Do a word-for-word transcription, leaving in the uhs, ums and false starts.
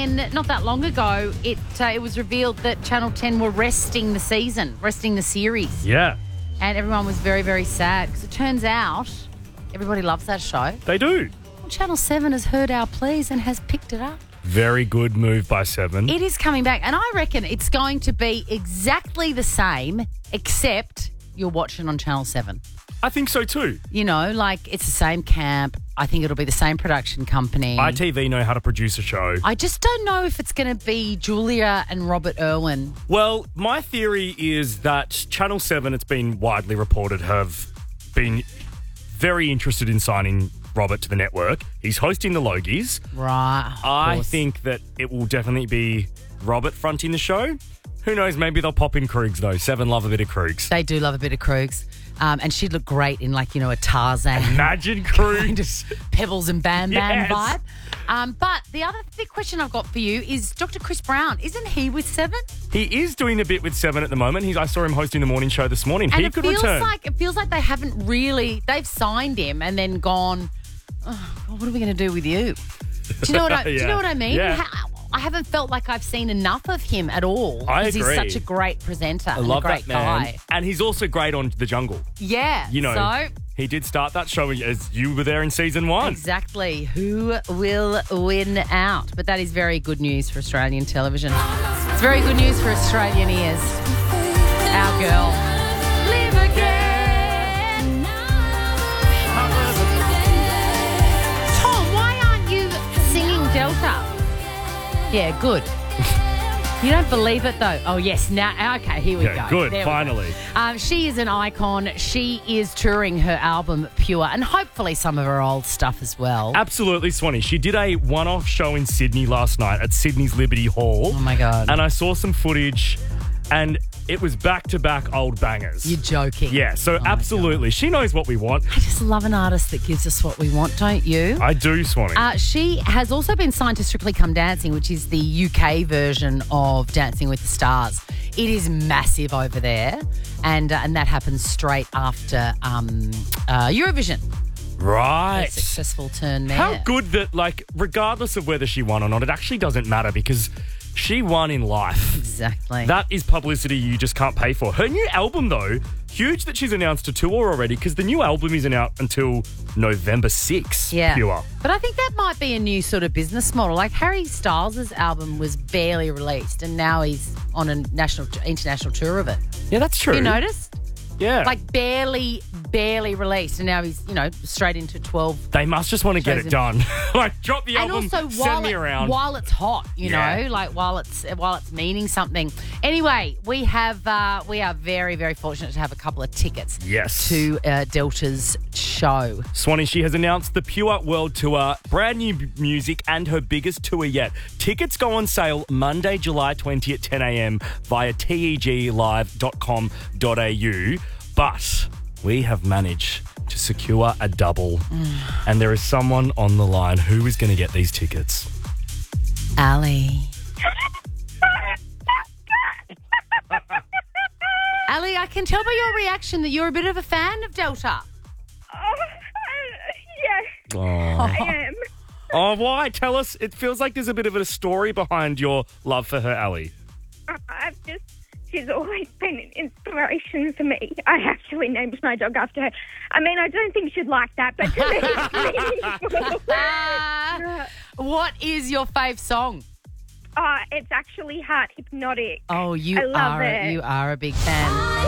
then not that long ago, it uh, it was revealed that Channel ten were resting the season, resting the series. Yeah, And everyone was very, very sad because it turns out everybody loves that show. they do. Well, Channel seven has heard our pleas and has picked it up. Very good move by Seven. It is coming back, and I reckon it's going to be exactly the same, except you're watching on Channel seven. I think so too. You know, like it's the same camp. I think it'll be the same production company. I T V know how to produce a show. I just don't know if it's going to be Julia and Robert Irwin. Well, my theory is that Channel seven, it's been widely reported, have been very interested in signing Robert to the network. He's hosting the Logies. Right. of I course. think that it will definitely be Robert fronting the show. Who knows? Maybe they'll pop in Kriegs, though. Seven love a bit of Kriegs. They do love a bit of Kriegs. Um, and she'd look great in, like, you know, a Tarzan. Imagine kind Kriegs. of Pebbles and Bam Bam Yes. vibe. Um, but the other big question I've got for you is Doctor Chris Brown. Isn't he with Seven? He is doing a bit with Seven at the moment. He's, I saw him hosting the morning show this morning. And he it could feels return. like it feels like they haven't really. They've signed him and then gone. Oh, what are we going to do with you? Do you know what I? Do you Yeah. know what I mean? Yeah. Ha- I haven't felt like I've seen enough of him at all. I Because he's agree. such a great presenter. I and love a great that man. guy. And he's also great on The Jungle. Yeah. You know, So he did start that show as you were there in season one. exactly who will win out? But that is very good news for Australian television. It's very good news for Australian ears. Our girl. Live again. Tom, why aren't you singing Delta? Yeah, good. You don't believe it, though. Oh, yes. Now, okay, here we Yeah, go. good, There we go. finally. Um, she is an icon. She is touring her album Pure, and hopefully some of her old stuff as well. Absolutely, Swanee. She did a one-off show in Sydney last night at Sydney's Liberty Hall. Oh, my God. And I saw some footage, and it was back-to-back old bangers. You're joking. Yeah, so Oh, my absolutely. She knows what we want. I just love an artist that gives us what we want, don't you? I do, Swanee. Uh, she has also been signed to Strictly Come Dancing, which is the U K version of Dancing with the Stars. It is massive over there, and uh, and that happens straight after um, uh, Eurovision. right. A successful turn there. How good that, like, regardless of whether she won or not, it actually doesn't matter because she won in life. Exactly. That is publicity you just can't pay for. Her new album, though, huge that she's announced a tour already because the new album isn't out until November sixth. Yeah. Pure. But I think that might be a new sort of business model. Like Harry Styles' album was barely released and now he's on a national, international tour of it. Yeah, that's true. You noticed? Yeah. Like barely, barely released, and now he's, you know, straight into twelve. They must just want to get Shows it him. done. Like, drop the And album, also, send while me it- around. while it's hot, you Yeah. know, like while it's while it's meaning something. Anyway, we have uh, we are very, very fortunate to have a couple of tickets. Yes. To uh, Delta's show. Swanee, she has announced the Pure World Tour, brand new b- music, and her biggest tour yet. Tickets go on sale Monday, July twentieth at ten a.m. via teg live dot com dot a u. But we have managed to secure a double, and there is someone on the line who is going to get these tickets. Ali. Ali, I can tell by your reaction that you're a bit of a fan of Delta. Oh, yes, Oh. I am. Oh, why? Tell us. It feels like there's a bit of a story behind your love for her, Ali. I've just, she's always been an inspiration for me. I actually named my dog after her. I mean, I don't think she'd like that, but to me, it's meaningful. Ah, what is your fave song? Uh, it's actually Heart Hypnotic. Oh, you I love are a, it. you are a big fan.